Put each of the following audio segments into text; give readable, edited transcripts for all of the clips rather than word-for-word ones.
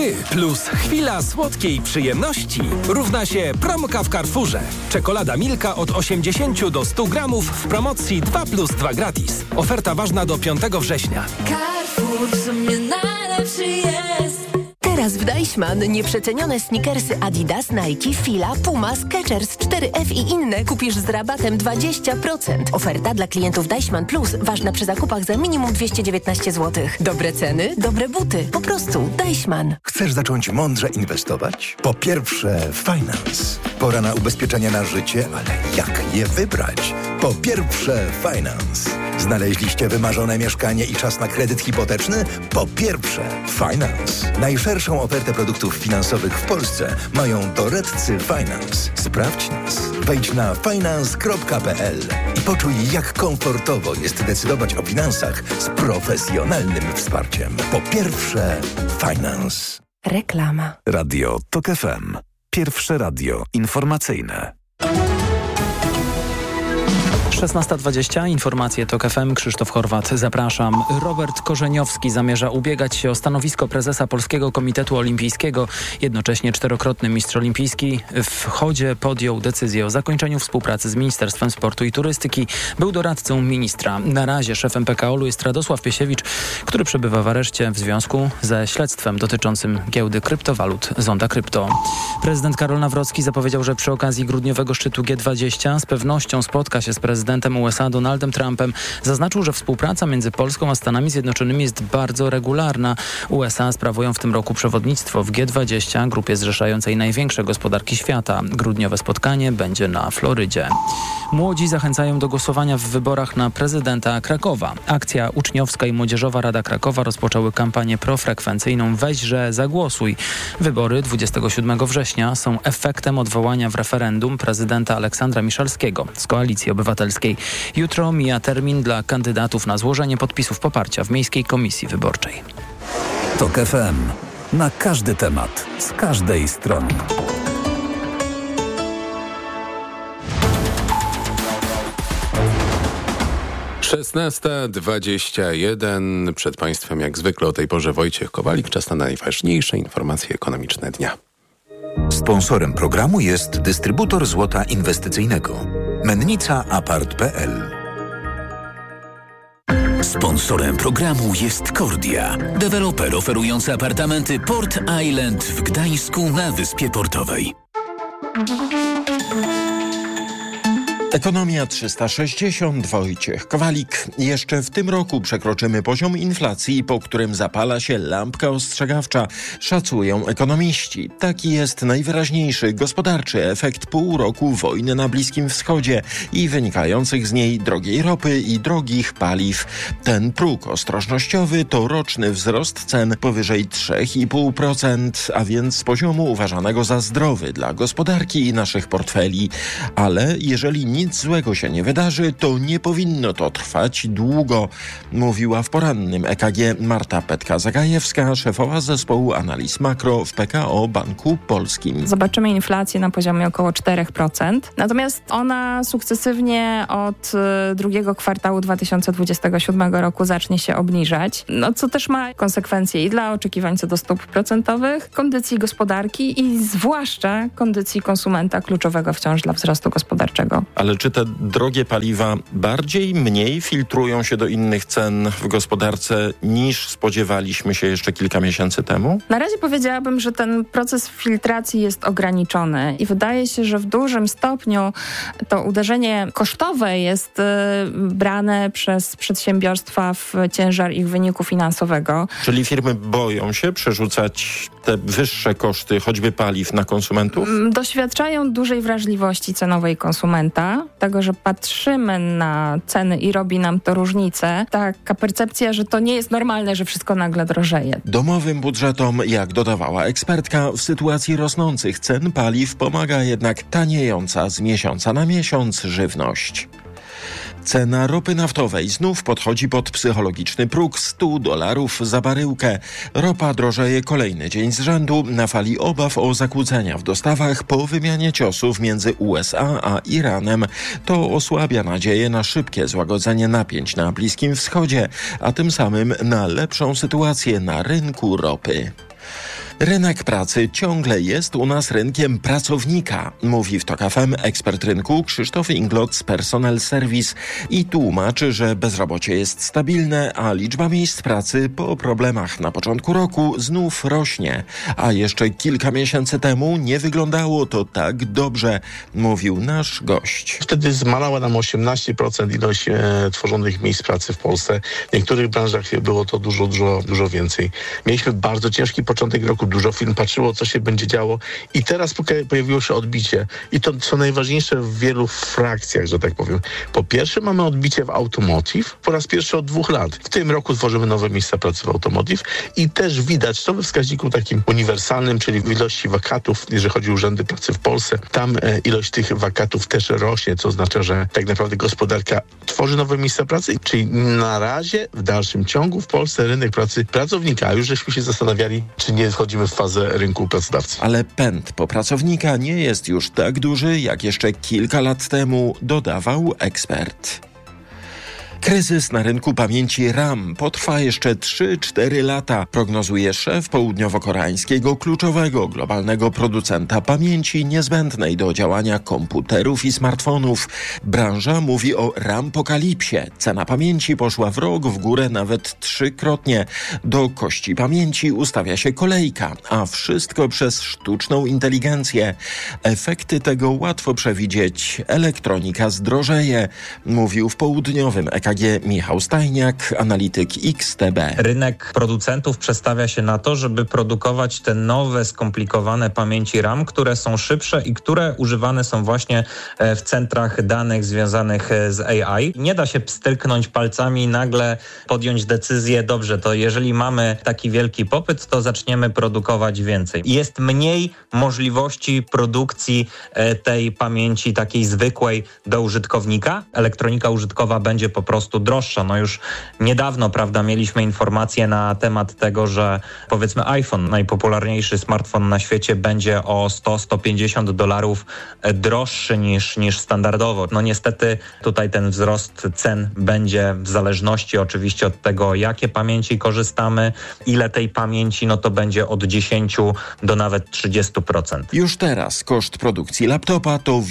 Plus chwila słodkiej przyjemności równa się promka w Carrefourze. Czekolada Milka od 80 do 100 gramów w promocji 2+2 gratis. Oferta ważna do 5 września. Carrefour w sumie najlepszy jest. Teraz w Deichmann nieprzecenione sneakersy Adidas, Nike, Fila, Puma, Skechers, 4F i inne kupisz z rabatem 20%. Oferta dla klientów Deichmann Plus ważna przy zakupach za minimum 219 zł. Dobre ceny, dobre buty. Po prostu Deichmann. Chcesz zacząć mądrze inwestować? Po pierwsze Finance. Pora na ubezpieczenia na życie, ale jak je wybrać? Po pierwsze Finance. Znaleźliście wymarzone mieszkanie i czas na kredyt hipoteczny? Po pierwsze Finance. Najszerszą ofertę produktów finansowych w Polsce mają doradcy Finance. Sprawdź nas. Wejdź na finance.pl i poczuj, jak komfortowo jest decydować o finansach z profesjonalnym wsparciem. Po pierwsze Finance. Reklama. Radio TOK FM. Pierwsze radio informacyjne. 16:20. Informacje TOK FM. Krzysztof Horwat. Zapraszam. Robert Korzeniowski zamierza ubiegać się o stanowisko prezesa Polskiego Komitetu Olimpijskiego. Jednocześnie 4-krotny mistrz olimpijski w chodzie podjął decyzję o zakończeniu współpracy z Ministerstwem Sportu i Turystyki. Był doradcą ministra. Na razie szefem PKOL-u jest Radosław Piesiewicz, który przebywa w areszcie w związku ze śledztwem dotyczącym giełdy kryptowalut Zonda Krypto. Prezydent Karol Nawrocki zapowiedział, że przy okazji grudniowego szczytu G20 z pewnością spotka się z prezydentem USA Donaldem Trumpem. Zaznaczył, że współpraca między Polską a Stanami Zjednoczonymi jest bardzo regularna. USA sprawują w tym roku przewodnictwo w G20, grupie zrzeszającej największe gospodarki świata. Grudniowe spotkanie będzie na Florydzie. Młodzi zachęcają do głosowania w wyborach na prezydenta Krakowa. Akcja uczniowska i Młodzieżowa Rada Krakowa rozpoczęły kampanię profrekwencyjną Weźże, zagłosuj. Wybory 27 września są efektem odwołania w referendum prezydenta Aleksandra Miszalskiego z Koalicji Obywatelskiej. Jutro mija termin dla kandydatów na złożenie podpisów poparcia w Miejskiej Komisji Wyborczej. TOK FM. Na każdy temat, z każdej strony. Szesnasta 21. Przed Państwem jak zwykle o tej porze Wojciech Kowalik. Czas na najważniejsze informacje ekonomiczne dnia. Sponsorem programu jest dystrybutor złota inwestycyjnego. Mennica Apart.pl. Sponsorem programu jest Kordia, deweloper oferujący apartamenty Port Island w Gdańsku na Wyspie Portowej. Ekonomia 360, Wojciech Kowalik. Jeszcze w tym roku przekroczymy poziom inflacji, po którym zapala się lampka ostrzegawcza, szacują ekonomiści. Taki jest najwyraźniejszy gospodarczy efekt pół roku wojny na Bliskim Wschodzie i wynikających z niej drogiej ropy i drogich paliw. Ten próg ostrożnościowy to roczny wzrost cen powyżej 3,5%, a więc z poziomu uważanego za zdrowy dla gospodarki i naszych portfeli. Ale jeżeli nic złego się nie wydarzy, to nie powinno to trwać długo, mówiła w porannym EKG Marta Petka-Zagajewska, szefowa zespołu analiz makro w PKO Banku Polskim. Zobaczymy inflację na poziomie około 4%, natomiast ona sukcesywnie od drugiego kwartału 2027 roku zacznie się obniżać, co też ma konsekwencje i dla oczekiwań co do stóp procentowych, kondycji gospodarki i zwłaszcza kondycji konsumenta kluczowego wciąż dla wzrostu gospodarczego. Ale czy te drogie paliwa mniej filtrują się do innych cen w gospodarce niż spodziewaliśmy się jeszcze kilka miesięcy temu? Na razie powiedziałabym, że ten proces filtracji jest ograniczony i wydaje się, że w dużym stopniu to uderzenie kosztowe jest brane przez przedsiębiorstwa w ciężar ich wyniku finansowego. Czyli firmy boją się przerzucać te wyższe koszty, choćby paliw, na konsumentów? Doświadczają dużej wrażliwości cenowej konsumenta, tego, że patrzymy na ceny i robi nam to różnicę. Taka percepcja, że to nie jest normalne, że wszystko nagle drożeje. Domowym budżetom, jak dodawała ekspertka, w sytuacji rosnących cen paliw pomaga jednak taniejąca z miesiąca na miesiąc żywność. Cena ropy naftowej znów podchodzi pod psychologiczny próg $100 za baryłkę. Ropa drożeje kolejny dzień z rzędu na fali obaw o zakłócenia w dostawach po wymianie ciosów między USA a Iranem. To osłabia nadzieję na szybkie złagodzenie napięć na Bliskim Wschodzie, a tym samym na lepszą sytuację na rynku ropy. Rynek pracy ciągle jest u nas rynkiem pracownika, mówi w TOK FM ekspert rynku Krzysztof Inglot z Personal Service i tłumaczy, że bezrobocie jest stabilne, a liczba miejsc pracy po problemach na początku roku znów rośnie. A jeszcze kilka miesięcy temu nie wyglądało to tak dobrze, mówił nasz gość. Wtedy zmalała nam 18% ilość tworzonych miejsc pracy w Polsce. W niektórych branżach było to dużo więcej. Mieliśmy bardzo ciężki początek roku, dużo firm patrzyło, co się będzie działo i teraz pojawiło się odbicie. I to co najważniejsze w wielu frakcjach, że tak powiem. Po pierwsze mamy odbicie w automotive po raz pierwszy od 2 lat. W tym roku tworzymy nowe miejsca pracy w automotive i też widać to we wskaźniku takim uniwersalnym, czyli w ilości wakatów, jeżeli chodzi o urzędy pracy w Polsce. Tam ilość tych wakatów też rośnie, co oznacza, że tak naprawdę gospodarka tworzy nowe miejsca pracy, czyli na razie w dalszym ciągu w Polsce rynek pracy pracownika, a już żeśmy się zastanawiali, czy nie wchodzimy w fazę rynku pracodawcy. Ale pęd po pracownika nie jest już tak duży, jak jeszcze kilka lat temu, dodawał ekspert. Kryzys na rynku pamięci RAM potrwa jeszcze 3-4 lata, prognozuje szef południowo-koreańskiego kluczowego globalnego producenta pamięci niezbędnej do działania komputerów i smartfonów. Branża mówi o RAM-pokalipsie. Cena pamięci poszła w rok w górę nawet 3-krotnie. Do kości pamięci ustawia się kolejka, a wszystko przez sztuczną inteligencję. Efekty tego łatwo przewidzieć. Elektronika zdrożeje, mówił w południowym EKG Michał Stajniak, analityk XTB. Rynek producentów przestawia się na to, żeby produkować te nowe, skomplikowane pamięci RAM, które są szybsze i które używane są właśnie w centrach danych związanych z AI. Nie da się pstryknąć palcami i nagle podjąć decyzję, dobrze, to jeżeli mamy taki wielki popyt, to zaczniemy produkować więcej. Jest mniej możliwości produkcji tej pamięci takiej zwykłej do użytkownika. Elektronika użytkowa będzie po prostu droższa. No już niedawno, prawda, mieliśmy informacje na temat tego, że powiedzmy iPhone, najpopularniejszy smartfon na świecie, będzie o $100-150 droższy niż standardowo. No niestety tutaj ten wzrost cen będzie w zależności oczywiście od tego, jakie pamięci korzystamy, ile tej pamięci, no to będzie od 10 do nawet 30%. Już teraz koszt produkcji laptopa to w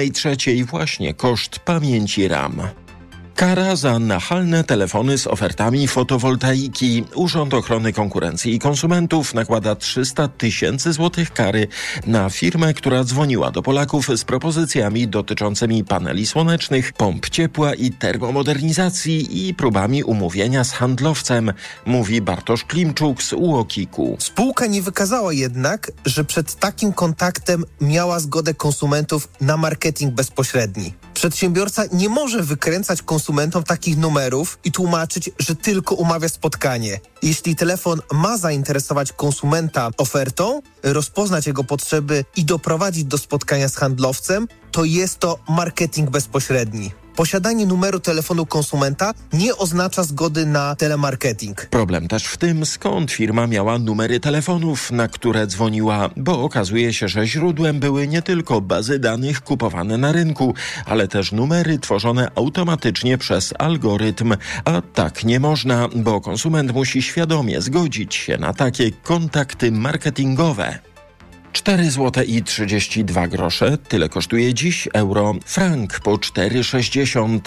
1/3 właśnie koszt pamięci RAM. Kara za nachalne telefony z ofertami fotowoltaiki. Urząd Ochrony Konkurencji i Konsumentów nakłada 300 000 złotych kary na firmę, która dzwoniła do Polaków z propozycjami dotyczącymi paneli słonecznych, pomp ciepła i termomodernizacji i próbami umówienia z handlowcem, mówi Bartosz Klimczuk z UOKiK-u. Spółka nie wykazała jednak, że przed takim kontaktem miała zgodę konsumentów na marketing bezpośredni. Przedsiębiorca nie może wykręcać konsumentom takich numerów i tłumaczyć, że tylko umawia spotkanie. Jeśli telefon ma zainteresować konsumenta ofertą, rozpoznać jego potrzeby i doprowadzić do spotkania z handlowcem, to jest to marketing bezpośredni. Posiadanie numeru telefonu konsumenta nie oznacza zgody na telemarketing. Problem też w tym, skąd firma miała numery telefonów, na które dzwoniła, bo okazuje się, że źródłem były nie tylko bazy danych kupowane na rynku, ale też numery tworzone automatycznie przez algorytm. A tak nie można, bo konsument musi świadomie zgodzić się na takie kontakty marketingowe. 4,32 zł. Tyle kosztuje dziś euro. Frank po 4,60.